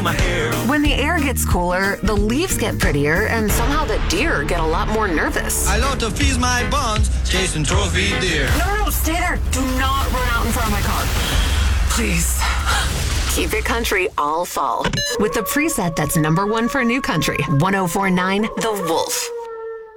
my hair. When the air gets cooler, the leaves get prettier, and somehow the deer get a lot more nervous. I love to feast my buns, chasing trophy deer. No, stay there. Do not run out in front of my car. Please. Keep it country all fall with the preset that's #1 for new country, 104.9 The Wolf.